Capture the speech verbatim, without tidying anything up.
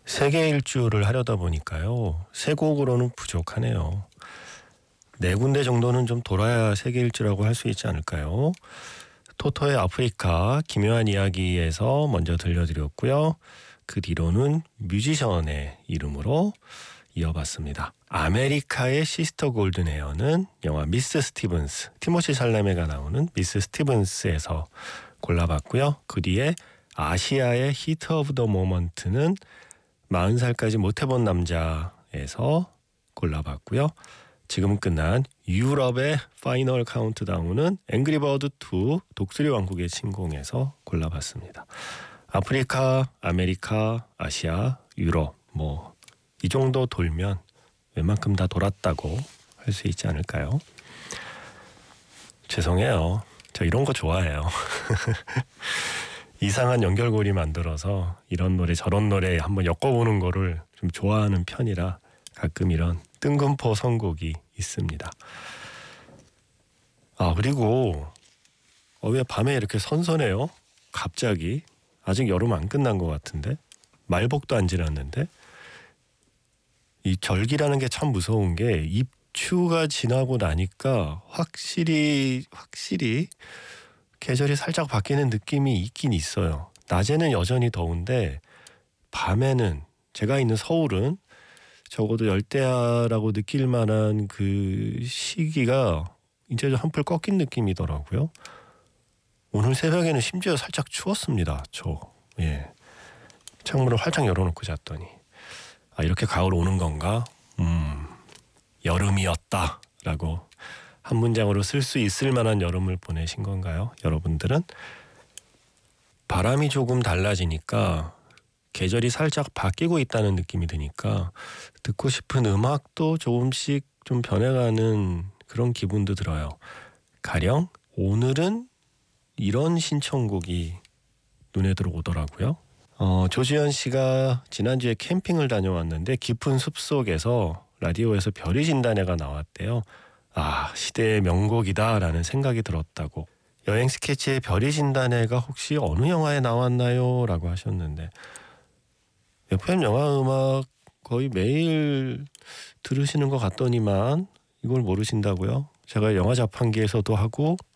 세계 일주를 하려다 보니까요. 세 곡으로는 부족하네요. 네 군데 정도는 좀 돌아야 세계 일주라고 할 수 있지 않을까요? 토토의 아프리카 기묘한 이야기에서 먼저 들려드렸고요. 그 뒤로는 뮤지션의 이름으로 이어봤습니다. 아메리카의 시스터 골든 헤어는 영화 미스 스티븐스, 티모시 샬라메가 나오는 미스 스티븐스에서 골라봤고요. 그 뒤에 아시아의 히트 오브 더 모먼트는 마흔 살까지 못해본 남자에서 골라봤고요. 지금 끝난 유럽의 파이널 카운트다운은 앵그리버드 투 독수리 왕국의 침공에서 골라봤습니다. 아프리카, 아메리카, 아시아, 유럽 뭐 이 정도 돌면 웬만큼 다 돌았다고 할 수 있지 않을까요? 죄송해요. 저 이런 거 좋아해요. 이상한 연결고리 만들어서 이런 노래 저런 노래 한번 엮어보는 거를 좀 좋아하는 편이라 가끔 이런 뜬금포 선곡이 있습니다. 아 그리고 어, 왜 밤에 이렇게 선선해요? 갑자기 아직 여름 안 끝난 것 같은데 말복도 안 지났는데 이 절기라는 게 참 무서운 게 입추가 지나고 나니까 확실히 확실히 계절이 살짝 바뀌는 느낌이 있긴 있어요. 낮에는 여전히 더운데 밤에는 제가 있는 서울은 적어도 열대야라고 느낄 만한 그 시기가 이제 한풀 꺾인 느낌이더라고요. 오늘 새벽에는 심지어 살짝 추웠습니다. 저 예. 창문을 활짝 열어놓고 잤더니 아 이렇게 가을 오는 건가? 음 여름이었다라고 한 문장으로 쓸 수 있을 만한 여름을 보내신 건가요? 여러분들은? 바람이 조금 달라지니까 계절이 살짝 바뀌고 있다는 느낌이 드니까 듣고 싶은 음악도 조금씩 좀 변해가는 그런 기분도 들어요. 가령 오늘은 이런 신청곡이 눈에 들어오더라고요. 어, 조지현 씨가 지난주에 캠핑을 다녀왔는데 깊은 숲속에서 라디오에서 별이 진다네가 나왔대요. 아 시대의 명곡이다라는 생각이 들었다고. 여행 스케치의 별이 진다네가 혹시 어느 영화에 나왔나요? 라고 하셨는데 에프엠 영화 음악 거의 매일 들으시는 것 같더니만 이걸 모르신다고요? 제가 영화 자판기에서도 하고